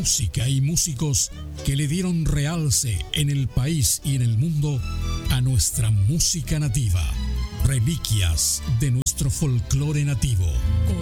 música y músicos que le dieron realce en el país y en el mundo a nuestra música nativa, reliquias de nuestro folclore nativo.